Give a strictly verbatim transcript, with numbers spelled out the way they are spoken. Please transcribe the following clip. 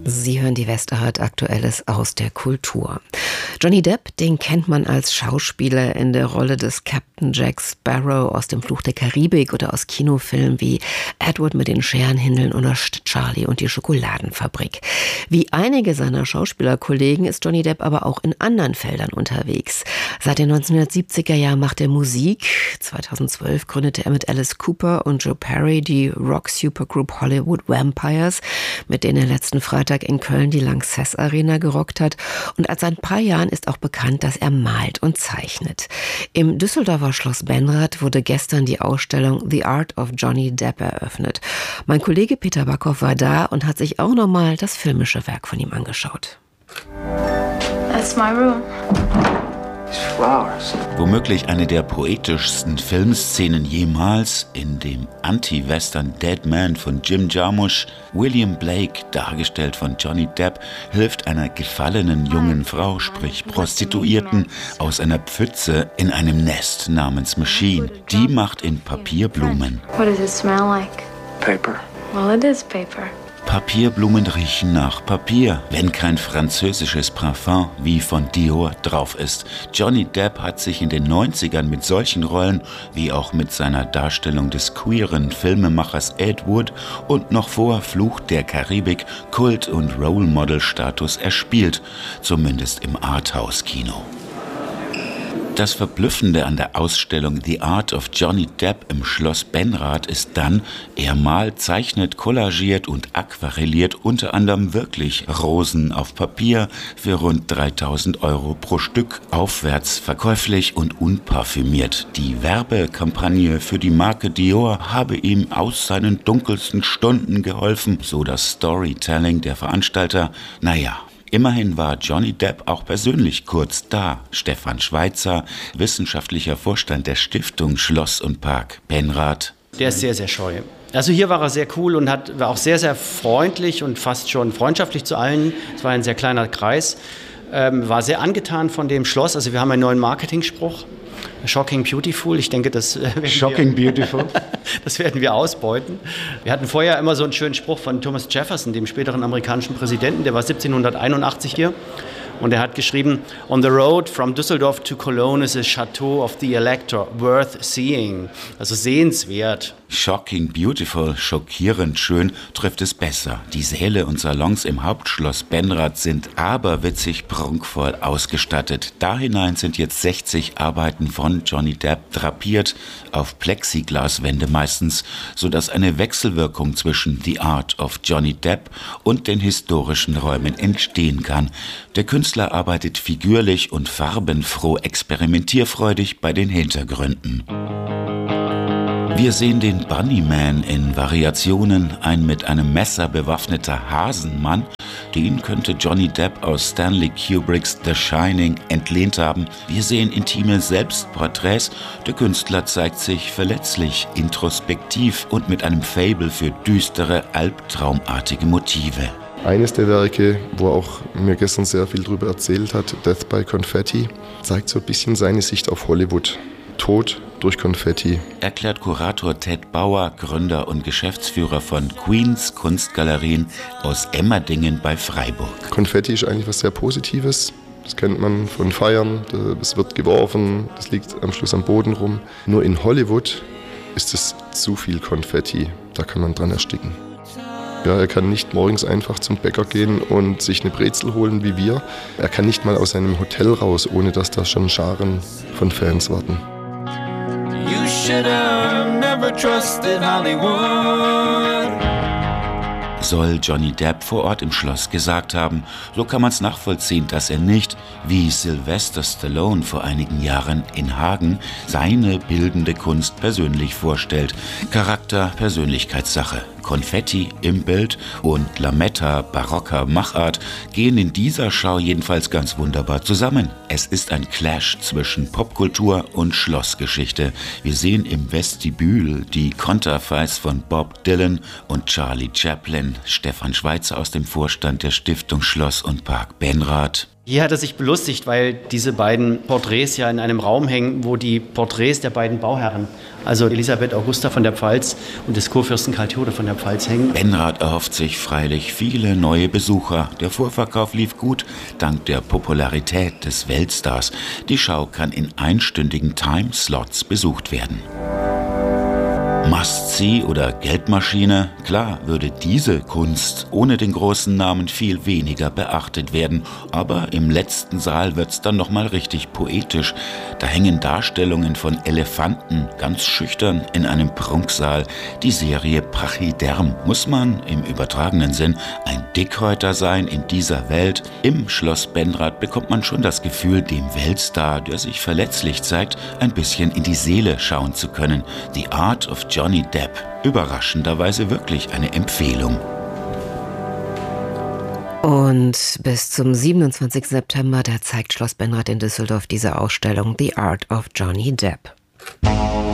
Sie hören die Westart, Aktuelles aus der Kultur. Johnny Depp, den kennt man als Schauspieler in der Rolle des Captain Jack Sparrow aus dem Fluch der Karibik oder aus Kinofilmen wie Edward mit den Scherenhändeln oder Charlie und die Schokoladenfabrik. Wie einige seiner Schauspielerkollegen ist Johnny Depp aber auch in anderen Feldern unterwegs. Seit den neunzehnhundertsiebziger Jahren macht er Musik. zweitausendzwölf gründete er mit Alice Cooper und Joe Perry die Rock-Supergroup Hollywood Vampires, mit denen er letzten Freitag in Köln die Lanxess Arena gerockt hat. Und als seit ein paar Jahren ist auch bekannt, dass er malt und zeichnet. Im Düsseldorfer Schloss Benrath wurde gestern die Ausstellung The Art of Johnny Depp eröffnet. Mein Kollege Peter Backhoff war da und hat sich auch nochmal das filmische Werk von ihm angeschaut. That's my room. Womöglich eine der poetischsten Filmszenen jemals, in dem Anti-Western Dead Man von Jim Jarmusch, William Blake, dargestellt von Johnny Depp, hilft einer gefallenen jungen Frau, sprich Prostituierten, aus einer Pfütze in einem Nest namens Machine. Die macht in Papierblumen. What does it smell like? Paper. Well, it is paper. Papierblumen riechen nach Papier, wenn kein französisches Parfum wie von Dior drauf ist. Johnny Depp hat sich in den neunzigern mit solchen Rollen, wie auch mit seiner Darstellung des queeren Filmemachers Ed Wood und noch vor Fluch der Karibik Kult- und Role-Model-Status erspielt, zumindest im Arthouse-Kino. Das Verblüffende an der Ausstellung The Art of Johnny Depp im Schloss Benrath ist dann, er malt, zeichnet, kollagiert und aquarelliert unter anderem wirklich Rosen auf Papier für rund dreitausend Euro pro Stück, aufwärts verkäuflich und unparfümiert. Die Werbekampagne für die Marke Dior habe ihm aus seinen dunkelsten Stunden geholfen, so das Storytelling der Veranstalter. Naja. Immerhin war Johnny Depp auch persönlich kurz da. Stefan Schweitzer, wissenschaftlicher Vorstand der Stiftung Schloss und Park Benrath. Der ist sehr, sehr scheu. Also hier war er sehr cool und hat, war auch sehr, sehr freundlich und fast schon freundschaftlich zu allen. Es war ein sehr kleiner Kreis. Ähm, war sehr angetan von dem Schloss. Also wir haben einen neuen Marketingspruch. Shocking Beautiful. Ich denke, das werden Shocking wir, Beautiful. Das werden wir ausbeuten. Wir hatten vorher immer so einen schönen Spruch von Thomas Jefferson, dem späteren amerikanischen Präsidenten. Der war siebzehnhunderteinundachtzig hier. Und er hat geschrieben, on the road from Düsseldorf to Cologne is a chateau of the elector, worth seeing. Also sehenswert. Shocking Beautiful, schockierend schön, trifft es besser. Die Säle und Salons im Hauptschloss Benrath sind aberwitzig prunkvoll ausgestattet. Da hinein sind jetzt sechzig Arbeiten von Johnny Depp drapiert, auf Plexiglaswände meistens, sodass eine Wechselwirkung zwischen The Art of Johnny Depp und den historischen Räumen entstehen kann. Der Künstler arbeitet figürlich und farbenfroh experimentierfreudig bei den Hintergründen. Wir sehen den Bunnyman in Variationen, ein mit einem Messer bewaffneter Hasenmann. Den könnte Johnny Depp aus Stanley Kubricks The Shining entlehnt haben. Wir sehen intime Selbstporträts. Der Künstler zeigt sich verletzlich, introspektiv und mit einem Faible für düstere, albtraumartige Motive. Eines der Werke, wo er auch mir gestern sehr viel darüber erzählt hat, Death by Confetti, zeigt so ein bisschen seine Sicht auf Hollywood. Tod durch Konfetti. Erklärt Kurator Ted Bauer, Gründer und Geschäftsführer von Queens Kunstgalerien aus Emmerdingen bei Freiburg. Konfetti ist eigentlich was sehr Positives. Das kennt man von Feiern. Es wird geworfen, das liegt am Schluss am Boden rum. Nur in Hollywood ist es zu viel Konfetti. Da kann man dran ersticken. Ja, er kann nicht morgens einfach zum Bäcker gehen und sich eine Brezel holen wie wir. Er kann nicht mal aus seinem Hotel raus, ohne dass da schon Scharen von Fans warten. You should have never trusted Hollywood. Soll Johnny Depp vor Ort im Schloss gesagt haben, so kann man es nachvollziehen, dass er nicht, wie Sylvester Stallone vor einigen Jahren in Hagen, seine bildende Kunst persönlich vorstellt. Charakter, Persönlichkeitssache. Konfetti im Bild und Lametta barocker Machart gehen in dieser Schau jedenfalls ganz wunderbar zusammen. Es ist ein Clash zwischen Popkultur und Schlossgeschichte. Wir sehen im Vestibül die Konterfeis von Bob Dylan und Charlie Chaplin. Stefan Schweitzer aus dem Vorstand der Stiftung Schloss und Park Benrath. Hier hat er sich belustigt, weil diese beiden Porträts ja in einem Raum hängen, wo die Porträts der beiden Bauherren, also Elisabeth Augusta von der Pfalz und des Kurfürsten Karl Theodor von der Pfalz, hängen. Benrath erhofft sich freilich viele neue Besucher. Der Vorverkauf lief gut, dank der Popularität des Weltstars. Die Schau kann in einstündigen Timeslots besucht werden. Must-see oder Geldmaschine? Klar würde diese Kunst ohne den großen Namen viel weniger beachtet werden. Aber im letzten Saal wird's dann nochmal richtig poetisch. Da hängen Darstellungen von Elefanten, ganz schüchtern, in einem Prunksaal. Die Serie Pachyderm. Muss man im übertragenen Sinn ein Dickhäuter sein in dieser Welt? Im Schloss Benrath bekommt man schon das Gefühl, dem Weltstar, der sich verletzlich zeigt, ein bisschen in die Seele schauen zu können. The Art of Johnny Depp. Überraschenderweise wirklich eine Empfehlung. Und bis zum siebenundzwanzigsten September, da zeigt Schloss Benrath in Düsseldorf diese Ausstellung The Art of Johnny Depp.